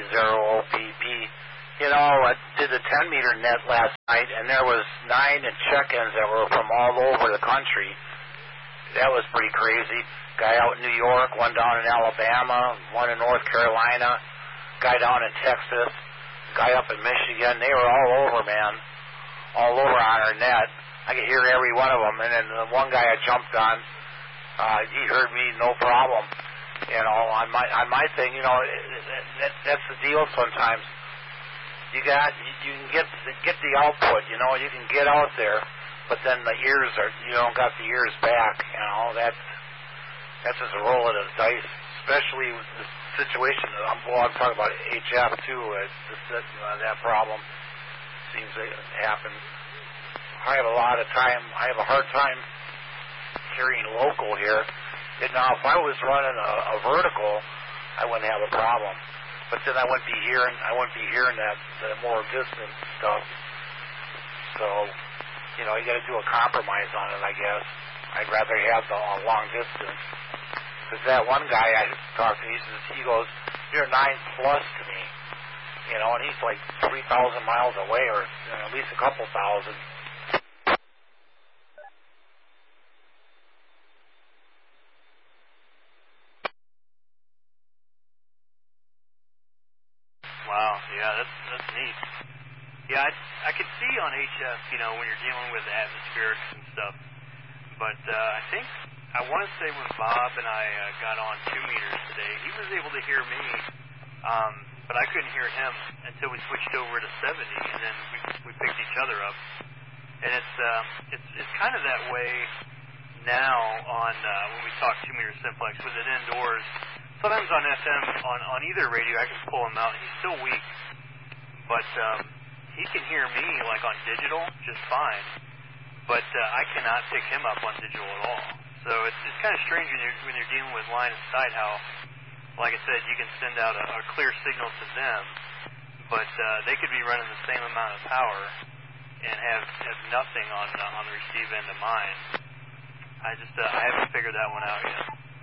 OPP. You know, I did the 10-meter net last night, and there was 9 check-ins that were from all over the country. That was pretty crazy. Guy out in New York, one down in Alabama, one in North Carolina, guy down in Texas, guy up in Michigan. They were all over, man, all over on our net. I could hear every one of them. And then the one guy I jumped on, he heard me no problem. You know, on my thing, you know, that's the deal sometimes. You can get the output, you know, you can get out there, but then the ears you don't got the ears back, you know, that's just a roll of the dice, especially with the situation. I'm talking about HF too, that problem seems to happen. I have a hard time carrying local here. And now if I was running a vertical, I wouldn't have a problem. But then I wouldn't be hearing that more distant stuff. So, you know, you got to do a compromise on it, I guess. I'd rather have the long distance. Because that one guy I talked to, he goes, "You're 9+ to me," you know, and he's like 3,000 miles away, or at least a couple thousand. Wow, yeah, that's neat. Yeah, I could see on HF, you know, when you're dealing with atmospherics and stuff. But I want to say when Bob and I got on 2 meters today, he was able to hear me, but I couldn't hear him until we switched over to 70, and then we picked each other up. And it's kind of that way now on when we talk 2 meter simplex with it indoors. Sometimes on FM, on either radio, I can pull him out. He's still weak, but he can hear me like on digital just fine. But I cannot pick him up on digital at all. So it's kind of strange when you're dealing with line of sight. How, like I said, you can send out a clear signal to them, but they could be running the same amount of power and have nothing on the receive end of mine. I haven't figured that one out yet.